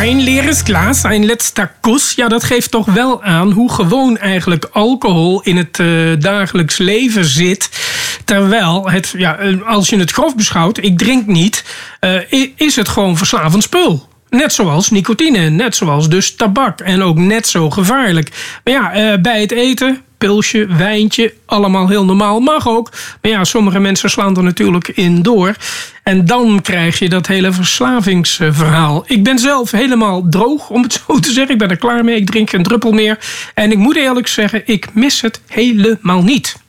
Ein leeres Glas, ein letzter Kuss. Ja, dat geeft toch wel aan hoe gewoon eigenlijk alcohol in het dagelijks leven zit. Terwijl, als je het grof beschouwt, ik drink niet, is het gewoon verslavend spul. Net zoals nicotine, net zoals dus tabak en ook net zo gevaarlijk. Maar ja, bij het eten, pilsje, wijntje, allemaal heel normaal, mag ook. Maar ja, sommige mensen slaan er natuurlijk in door. En dan krijg je dat hele verslavingsverhaal. Ik ben zelf helemaal droog, om het zo te zeggen. Ik ben er klaar mee, ik drink geen druppel meer. En ik moet eerlijk zeggen, ik mis het helemaal niet.